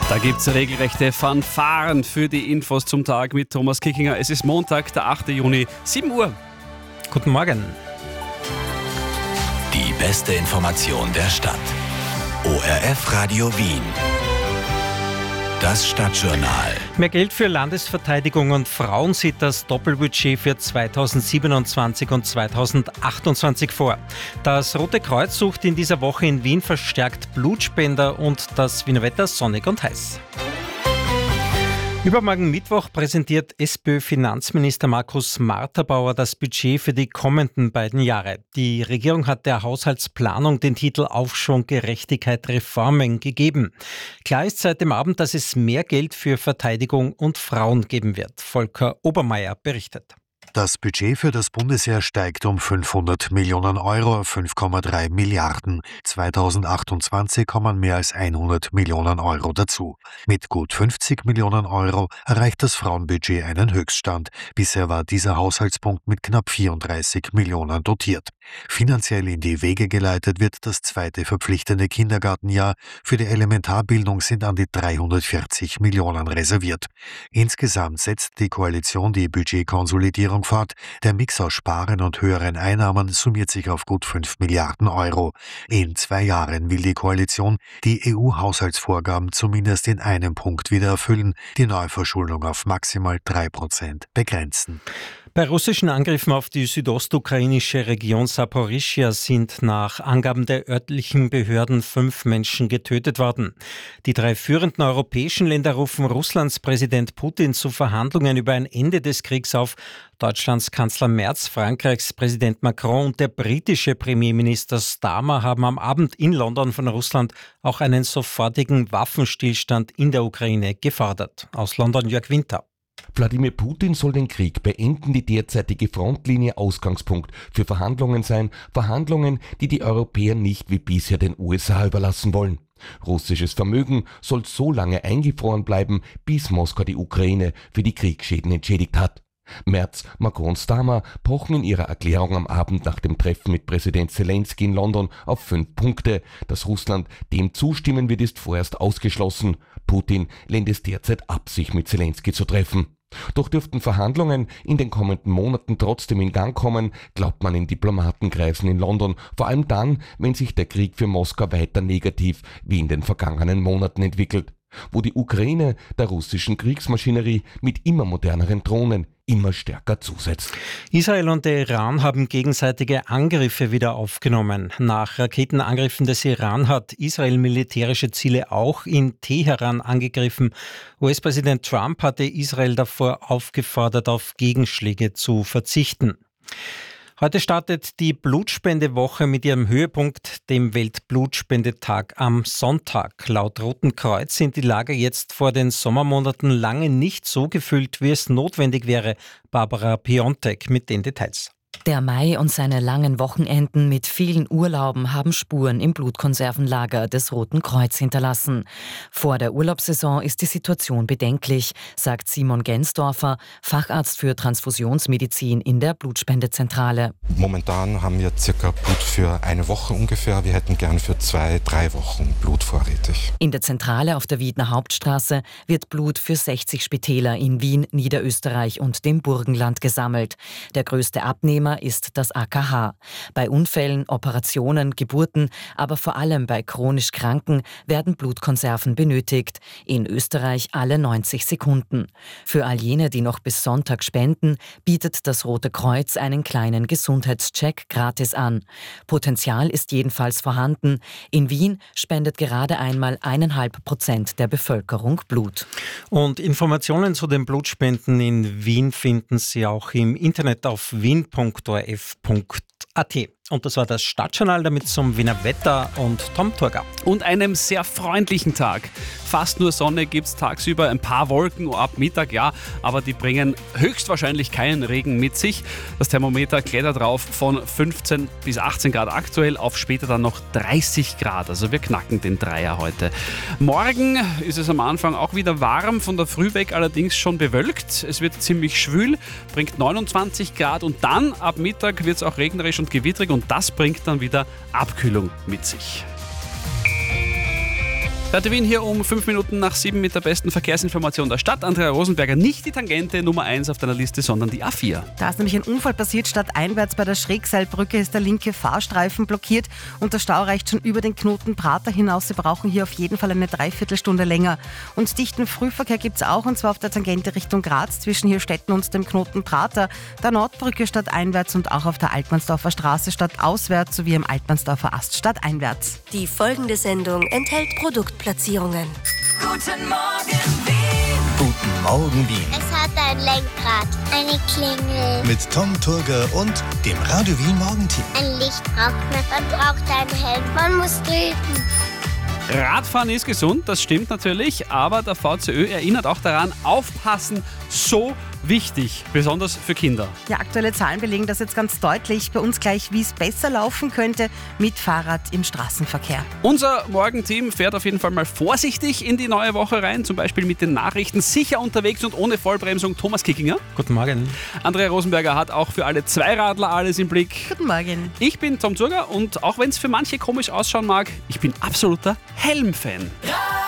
Da gibt es regelrechte Fanfaren für die Infos zum Tag mit Thomas Kickinger. Es ist Montag, der 8. Juni, 7 Uhr. Guten Morgen. Die beste Information der Stadt. ORF Radio Wien. Das Stadtjournal. Mehr Geld für Landesverteidigung und Frauen sieht das Doppelbudget für 2027 und 2028 vor. Das Rote Kreuz sucht in dieser Woche in Wien verstärkt Blutspender und das Wiener Wetter sonnig und heiß. Übermorgen Mittwoch präsentiert SPÖ-Finanzminister Markus Marterbauer das Budget für die kommenden beiden Jahre. Die Regierung hat der Haushaltsplanung den Titel Aufschwung, Gerechtigkeit, Reformen gegeben. Klar ist seit dem Abend, dass es mehr Geld für Verteidigung und Frauen geben wird. Volker Obermeier berichtet. Das Budget für das Bundesheer steigt um 500 Millionen Euro auf 5,3 Milliarden. 2028 kommen mehr als 100 Millionen Euro dazu. Mit gut 50 Millionen Euro erreicht das Frauenbudget einen Höchststand. Bisher war dieser Haushaltspunkt mit knapp 34 Millionen dotiert. Finanziell in die Wege geleitet wird das zweite verpflichtende Kindergartenjahr. Für die Elementarbildung sind an die 340 Millionen reserviert. Insgesamt setzt die Koalition die Budgetkonsolidierung fort. Der Mix aus Sparen und höheren Einnahmen summiert sich auf gut 5 Milliarden Euro. In 2 Jahren will die Koalition die EU-Haushaltsvorgaben zumindest in einem Punkt wieder erfüllen, die Neuverschuldung auf maximal 3% begrenzen. Bei russischen Angriffen auf die südostukrainische Region Saporischschja sind nach Angaben der örtlichen Behörden 5 Menschen getötet worden. Die 3 führenden europäischen Länder rufen Russlands Präsident Putin zu Verhandlungen über ein Ende des Kriegs auf. Deutschlands Kanzler Merz, Frankreichs Präsident Macron und der britische Premierminister Starmer haben am Abend in London von Russland auch einen sofortigen Waffenstillstand in der Ukraine gefordert. Aus London Jörg Winter. Wladimir Putin soll den Krieg beenden, die derzeitige Frontlinie Ausgangspunkt für Verhandlungen sein. Verhandlungen, die die Europäer nicht wie bisher den USA überlassen wollen. Russisches Vermögen soll so lange eingefroren bleiben, bis Moskau die Ukraine für die Kriegsschäden entschädigt hat. Merz, Macron und Starmer pochen in ihrer Erklärung am Abend nach dem Treffen mit Präsident Zelensky in London auf 5 Punkte. Dass Russland dem zustimmen wird, ist vorerst ausgeschlossen. Putin lehnt es derzeit ab, sich mit Zelensky zu treffen. Doch dürften Verhandlungen in den kommenden Monaten trotzdem in Gang kommen, glaubt man in Diplomatenkreisen in London, vor allem dann, wenn sich der Krieg für Moskau weiter negativ wie in den vergangenen Monaten entwickelt. Wo die Ukraine der russischen Kriegsmaschinerie mit immer moderneren Drohnen immer stärker zusetzt. Israel und der Iran haben gegenseitige Angriffe wieder aufgenommen. Nach Raketenangriffen des Iran hat Israel militärische Ziele auch in Teheran angegriffen. US-Präsident Trump hatte Israel davor aufgefordert, auf Gegenschläge zu verzichten. Heute startet die Blutspendewoche mit ihrem Höhepunkt, dem Weltblutspendetag am Sonntag. Laut Roten Kreuz sind die Lager jetzt vor den Sommermonaten lange nicht so gefüllt, wie es notwendig wäre. Barbara Piontek mit den Details. Der Mai und seine langen Wochenenden mit vielen Urlauben haben Spuren im Blutkonservenlager des Roten Kreuz hinterlassen. Vor der Urlaubssaison ist die Situation bedenklich, sagt Simon Gensdorfer, Facharzt für Transfusionsmedizin in der Blutspendezentrale. Momentan haben wir circa Blut für eine Woche ungefähr. Wir hätten gern für 2-3 Wochen Blut vorrätig. In der Zentrale auf der Wiedner Hauptstraße wird Blut für 60 Spitäler in Wien, Niederösterreich und dem Burgenland gesammelt. Der größte Abnehmer ist das AKH. Bei Unfällen, Operationen, Geburten, aber vor allem bei chronisch Kranken werden Blutkonserven benötigt. In Österreich alle 90 Sekunden. Für all jene, die noch bis Sonntag spenden, bietet das Rote Kreuz einen kleinen Gesundheitscheck gratis an. Potenzial ist jedenfalls vorhanden. In Wien spendet gerade einmal 1,5% der Bevölkerung Blut. Und Informationen zu den Blutspenden in Wien finden Sie auch im Internet auf wien.orf.at. Und das war das Stadtjournal, damit zum Wiener Wetter und Tom Turga. Und einem sehr freundlichen Tag. Fast nur Sonne gibt es tagsüber, ein paar Wolken ab Mittag, ja, aber die bringen höchstwahrscheinlich keinen Regen mit sich. Das Thermometer klettert drauf von 15 bis 18 Grad aktuell auf später dann noch 30 Grad. Also wir knacken den Dreier heute. Morgen ist es am Anfang auch wieder warm, von der Früh weg allerdings schon bewölkt. Es wird ziemlich schwül, bringt 29 Grad und dann ab Mittag wird es auch regnerisch und gewittrig und das bringt dann wieder Abkühlung mit sich. Radio Wien hier um 5 Minuten nach 7 mit der besten Verkehrsinformation der Stadt. Andrea Rosenberger, nicht die Tangente Nummer 1 auf deiner Liste, sondern die A4. Da ist nämlich ein Unfall passiert. Stadteinwärts bei der Schrägseilbrücke ist der linke Fahrstreifen blockiert und der Stau reicht schon über den Knoten Prater hinaus. Sie brauchen hier auf jeden Fall eine Dreiviertelstunde länger. Und dichten Frühverkehr gibt es auch, und zwar auf der Tangente Richtung Graz zwischen hier Städten und dem Knoten Prater, der Nordbrücke stadteinwärts und auch auf der Altmannsdorfer Straße stadtauswärts sowie im Altmannsdorfer Ast stadteinwärts. Die folgende Sendung enthält Produktplatzierungen. Guten Morgen, Wien. Guten Morgen, Wien. Es hat ein Lenkrad, eine Klingel. Mit Tom Turger und dem Radio Wien Morgenteam. Ein Licht braucht man braucht einen Helm. Man muss reden. Radfahren ist gesund, das stimmt natürlich, aber der VCÖ erinnert auch daran, aufpassen, so wichtig, besonders für Kinder. Ja, aktuelle Zahlen belegen das jetzt ganz deutlich. Bei uns gleich, wie es besser laufen könnte mit Fahrrad im Straßenverkehr. Unser Morgenteam fährt auf jeden Fall mal vorsichtig in die neue Woche rein, zum Beispiel mit den Nachrichten, sicher unterwegs und ohne Vollbremsung. Thomas Kickinger. Guten Morgen. Andrea Rosenberger hat auch für alle Zweiradler alles im Blick. Guten Morgen. Ich bin Tom Zurger und auch wenn es für manche komisch ausschauen mag, ich bin absoluter Helm-Fan.